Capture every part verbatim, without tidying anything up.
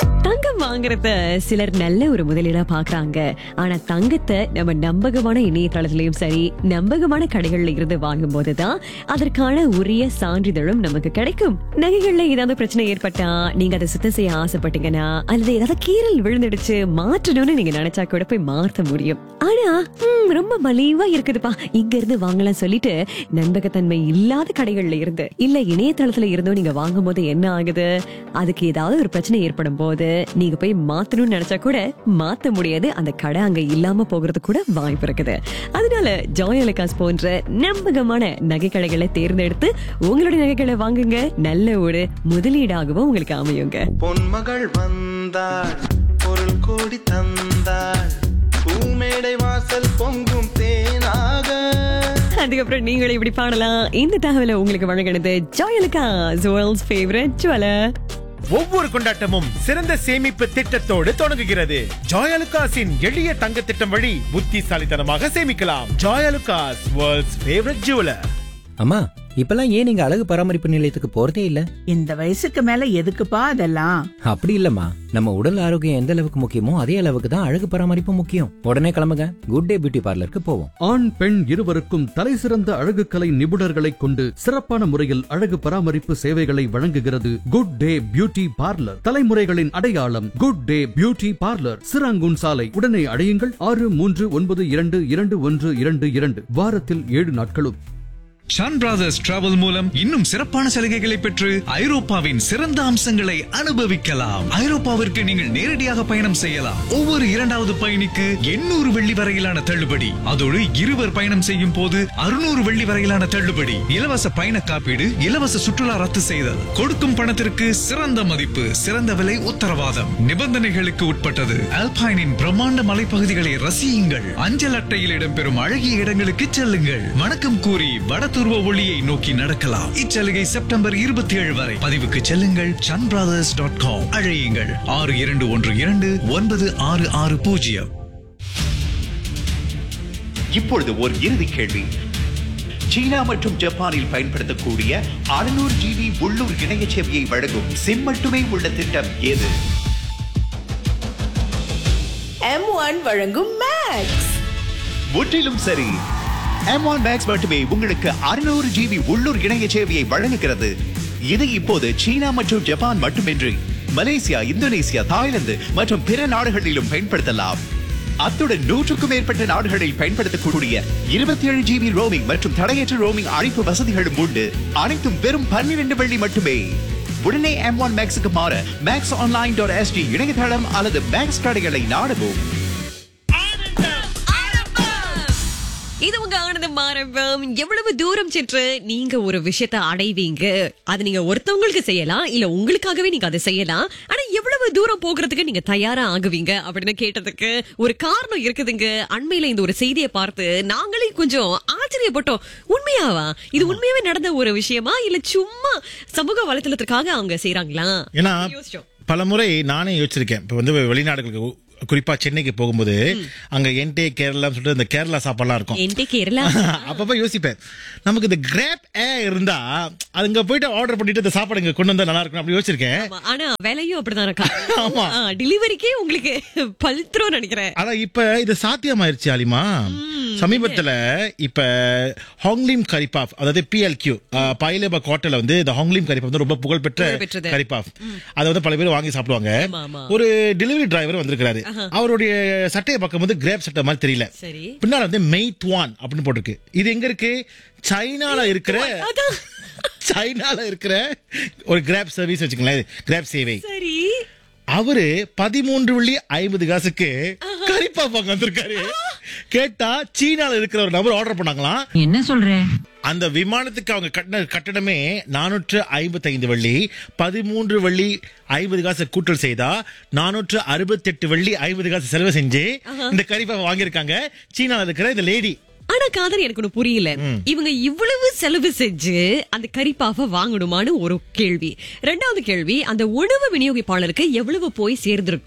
தங்கம் வாங்குறத சிலர் நல்ல ஒரு முதலீடா பாக்குறாங்க. ஆனா தங்கத்தை நம்ம நம்பகமான இணையதளத்திலயும் சரி, நம்பகமான கடைகள்ல இருந்து வாங்கும் போதுதான் அதற்கான உரிய சான்றிதழும் நமக்கு கிடைக்கும். நகைகள்ல ஏதாவது பிரச்சனை ஏற்பட்டா, நீங்க அதை சுத்தம் செய்ய ஆசைப்பட்டீங்கன்னா, அல்லது ஏதாவது கீறல் விழுந்துடுச்சு மாற்றணும்னு நீங்க நினைச்சா கூட போய் மாற்ற முடியும். ஆனா ரொம்ப மலிவா இருக்குதுப்பா, இங்க இருந்து வாங்கலாம் சொல்லிட்டு நம்பகத்தன்மை இல்லாத கடைகள்ல இருந்து இல்ல இணையதளத்துல இருந்தோ நீங்க வாங்கும் போது என்ன ஆகுது, அதுக்கு ஏதாவது ஒரு பிரச்சனை ஏற்படும் போது நீங்க போய் மாத்தணும்னு நினைச்சா கூட மாத்த முடியாது. அந்த கடை அங்க இல்லாம போகிறது கூட வாய்ப்பு இருக்குது. அதனால ஜாய் அலுகாஸ் போன்ற நம்பகமான நகை கடைகளை தேர்ந்தெடுத்து உங்களுடைய நகைகளை வாங்குங்க. நல்ல ஒரு முதலீடாகவும் உங்களுக்கு அமையுங்க. பொன்மகள் வந்தாள், பொருள் கோடி தந்தாள், பூமேடை வாசல் பொங்கும் தேனாக. அதுக்கப்புறம் நீங்களும் இப்படி பாடலாம். இந்த தகவலை உங்களுக்கு வழங்கினது Joy Alukkas, world's favourite jeweller. ஒவ்வொரு கொண்டாட்டமும் சிறந்த சேமிப்பு திட்டத்தோடு தொடங்குகிறது. ஜாய் அலுகாஸின் எளிய தங்க திட்டம் வழி புத்திசாலித்தனமாக சேமிக்கலாம். Joy Alukkas, world's favourite jeweller. அம்மா, இப்பெல்லாம் ஏன் நீங்க அழகு பராமரிப்பு நிலையத்துக்கு போறதே இல்ல? இந்த வயசுக்கு மேல எதுக்குப்பா அதெல்லாம்? அப்படி இல்லம்மா, நம்ம உடல் ஆரோக்கியம் எந்த அளவுக்கு முக்கியமோ அதே அளவுக்கு தான் அழகு பராமரிப்பு முக்கியம். உடனே கிளம்புங்க, குட் டே பியூட்டி பார்லருக்கு போவோம். ஆண் பெண் இருவருக்கும் தலை சிறந்த அழகு கலை நிபுணர்களை கொண்டு சிறப்பான முறையில் அழகு பராமரிப்பு சேவைகளை வழங்குகிறது குட் டே பியூட்டி பார்லர். தலைமுறைகளின் அடையாளம் good day beauty parlour, Serangoon சாலை. உடனே அடையுங்கள். ஆறு மூன்று ஒன்பது இரண்டு இரண்டு ஒன்று இரண்டு இரண்டு. வாரத்தில் ஏழு நாட்களும். ஷான் பிரதர்ஸ் டிராவல் மூலம் இன்னும் சிறப்பான சலுகைகளை பெற்று ஐரோப்பாவின் சிறந்த அம்சங்களை அனுபவிக்கலாம். ஐரோப்பாவிற்கு நீங்கள் நேரடியாக பயணம் செய்யலாம். ஒவ்வொரு இரண்டாவது பயணிக்கு எண்ணூறு வெள்ளி வரையிலான தள்ளுபடி. அதோடு இருவர் பயணம் செய்யும் போது அறுநூறு வெள்ளி வரையிலான தள்ளுபடி. இலவச பயண காப்பீடு, இலவச சுற்றுலா ரத்து செய்தல். கொடுக்கும் பணத்திற்கு சிறந்த மதிப்பு, சிறந்த விலை உத்தரவாதம். நிபந்தனைகளுக்கு உட்பட்டது. ஆல்பைனின் பிரம்மாண்ட மலைப்பகுதிகளை ரசியுங்கள். அஞ்சல் அட்டையில் இடம்பெறும் அழகிய இடங்களுக்கு செல்லுங்கள். வணக்கம் கூறி வட துருவ ஒளியை நோக்கி நடக்கலாம். இச்சலுகை செப்டம்பர் இருபத்தி ஏழு வரை. பதிவுக்கு செல்லுங்கள் சன் பிரதர்ஸ் டாட் காம். அழையுங்கள் ஆறு இரண்டு ஒன்று இரண்டு ஒன்பது ஆறு ஆறு பூஜ்ஜியம். இப்பொழுது ஒரு இறுதி கேள்வி. சீனா மற்றும் ஜப்பானில் பயன்படுத்தக்கூடிய அறுநூறு ஜிபி உள்ளூர் இணைய சேவையை வழங்கும் சிம் மட்டுமே உள்ள திட்டம் எது? எம் ஒன் வழங்கும் மேக்ஸ். முற்றிலும் சரி. எம் ஒன் மேக்ஸ் மட்டுமே உங்களுக்கு அறுநூறு ஜிபி உள்ளூர் இணைய சேவையை வழங்குகிறது. இது இப்போது சீனா மற்றும் ஜப்பான் மட்டுமின்றி மலேசியா, இந்தோனேசியா, தாய்லாந்து மற்றும் பிற நாடுகளிலும் பயன்படுத்தலாம். அத்துடன் நூற்றுக்கும் மேற்பட்ட நாடுகளில் பயன்படுத்தக்கூடிய இருபத்தி ஏழு ஜிபி ரோமிங் மற்றும் தடையற்ற ரோமிங் அழைப்பு வசதிகளும் உண்டு. அனைத்தும் வெறும் பன்னிரண்டு வெள்ளி மட்டுமே. உடனே எம் ஒன் மேக்ஸுக்கு மாற மேக்ஸ் ஆன்லைன் டாட் எஸ்டி இணையதளம் அல்லது மேக்ஸ் கடைகளை நாடவும். இது உங்க ஆனந்தம் ஆரம்பம். எவ்வளவு தூரம் சென்று நீங்க ஒரு விஷயத்தை அடைவீங்க, அது நீங்க ஒருத்தவங்களுக்கு செய்யலாம், இல்ல உங்களுக்காகவே நீங்க அதை செய்யலாம். ஆனா எவ்வளவு தூரம் போகிறதுக்கு நீங்க தயாரா ஆகுவீங்க அப்படின்னு கேட்டதுக்கு ஒரு காரணம் இருக்குதுங்க. அண்மையில இந்த ஒரு செய்தியை பார்த்து நாங்களே கொஞ்சம் ஆச்சரியப்பட்டோம். உண்மையாவா இது உண்மையாவே நடந்த ஒரு விஷயமா, இல்ல சும்மா சமூக வலைத்தளத்திற்காக அவங்க செய்யறாங்களா? ஏன்னா பல முறை நானே யோசிச்சிருக்கேன். இப்ப வந்து வெளிநாடுகளுக்கு, குறிப்பா சென்னைக்கு போகும்போது அங்க என்டே கேரளா சொல்லிட்டு இந்த கேரளா சாப்பாடுலாம் இருக்கும். என்டே கேரளா அப்பப்ப யோசிப்பேன், நமக்கு இந்த கிராப் ஏ இருந்தா அங்க போயிட்டு ஆர்டர் பண்ணிட்டு இந்த சாப்பாடு இங்க கொண்டு வந்தா நல்லா இருக்கும் அப்படி யோசிச்சிருக்கேன். ஆனா வேலையும் அப்படிதான் இருக்கா. ஆமா, டெலிவரிக்கே உங்களுக்கு பல்த்ரோன்னு நினைக்கிறேன். ஆனா இப்ப இது சாத்தியமாயிருச்சு ஆலிமா. சமீபத்துல இப்ப ஹாங்லிம் கரிபாஃப், அதாவது பி எல் கியூ பைலேபா கோட்டல வந்து இந்த ஹாங்லிம் கரிபாஃப் வந்து ரொம்ப புகழ்பெற்ற கரிபாஃப். அதை வந்து பல பேர் வாங்கி சாப்பிடுவாங்க. ஒரு டெலிவரி டிரைவர் வந்திருக்கிறாரு. அவருடைய சட்டையை பார்க்கும்போது கிராப் சட்டை மாதிரி தெரியல. பின்னால வந்து மெய்த்வான் அப்படின்னு போட்டிருக்கு. இது எங்க இருக்கு? சைனால இருக்கிற சைனால இருக்கிற ஒரு கிராப் சர்வீஸ் வச்சுக்கலாம், கிராப் சேவை. அவரு பதிமூன்று வெள்ளி ஐம்பது காசுக்கு கரிப்பா பாங்க வந்திருக்காரு. கேட்டா சீனால இருக்கிற ஒரு நபர் ஆர்டர் பண்ணாங்களாம். என்ன சொல்றேன்? அந்த விமானத்துக்கு அவங்க கட்டின கட்டணமே நானூற்று ஐம்பத்தி ஐந்து வெள்ளி. பதிமூன்று வெள்ளி ஐம்பது காசு கூட்டல் செய்தா நானூற்று அறுபத்தி எட்டு வெள்ளி ஐம்பது காசு செலவு செஞ்சு இந்த கரிப்பா வாங்கியிருக்காங்க சீனால இருக்கிற இந்த லேடி. ஆனா காதல் எனக்கு ஒண்ணு புரியல. இவங்க இவ்வளவு செலவு செஞ்சு அந்த கரிப்பாவை வாங்கணுமான்னு ஒரு கேள்வி. ரெண்டாவது கேள்வி, அந்த உணவு விநியோகிப்பாளருக்கு எவ்வளவு போய் சேர்ந்திருக்கும்?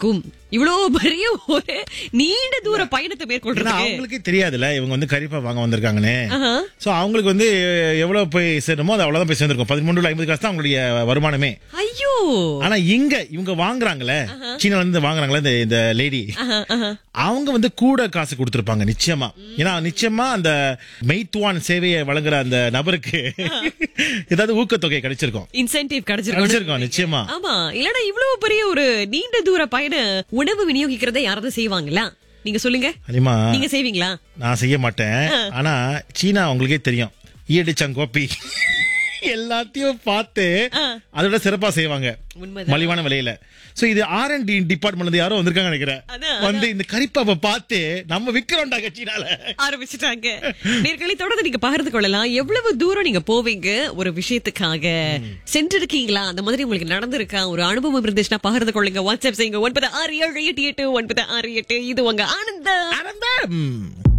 இவ்வளவு பெரிய ஒரு நீண்ட தூர பயணத்தை மேற்கொள்றது அவங்களுக்கே தெரியாதுல்ல இவங்க வந்து கரிப்பா வாங்க வந்திருக்காங்கன்னு. சோ அவங்களுக்கு வந்து எவ்வளவு போய் சேரணுமோ அது அவ்வளவுதான் போய் சேர்ந்திருக்கும். பதிமூன்று ஐம்பது காசு தான் அவங்களுடைய வருமானமே. ஐயோ. ஆனா இங்க இவங்க வாங்குறாங்களே, சீனால இருந்து வாங்குறாங்களே இந்த இந்த லேடி, அவங்க வந்து கூட காசு கொடுத்திருப்பாங்க நிச்சயமா. ஏன்னா நிச்சயமா அந்த மெய்த்துவான் சேவையை வழங்குற அந்த நபருக்கு ஏதாவது ஊக்கத்தொகை கிடைச்சிருக்கும், இன்சென்டிவ் கிடைச்சிருக்கும் நிச்சயமா. ஆமா, இல்லனா இவ்வளவு பெரிய ஒரு நீண்ட தூர பயண உணவு விநியோகிக்கிறத யாராவது செய்வாங்களா? நீங்க சொல்லுங்க. நீங்க செய்வீங்களா? நான் செய்ய மாட்டேன். ஆனா சீனா உங்களுக்கே தெரியும், ஈடிச்சங்கோப்பி எல்லாத்தையும் பார்த்து அதோட சிறப்பா செய்வாங்க மலிவான விலையில. சோ இது ஆர் அண்ட் டி டிபார்ட்மெண்ட்ல இருந்து யாரோ வந்திருக்காங்க நினைக்கிறேன். வந்து இந்த கரிப்பாவை பார்த்து நம்ம விக்கிறோம்டா கட்சினால ஆரம்பிச்சுட்டாங்க. நேர்களை தொடர்ந்து நீங்க பகிர்ந்து கொள்ளலாம். எவ்வளவு தூரம் நீங்க போவீங்க ஒரு விஷயத்துக்காக, சென்றிருக்கீங்களா, அந்த மாதிரி உங்களுக்கு நடந்திருக்கா, ஒரு அனுபவம் இருந்துச்சுன்னா பகிர்ந்து கொள்ளுங்க. வாட்ஸ்அப் செய்யுங்க ஒன்பது ஆறு ஏழு எட்டு எட்டு ஒன்பது ஆறு எட்டு. இது உங்க ஆனந்தம்.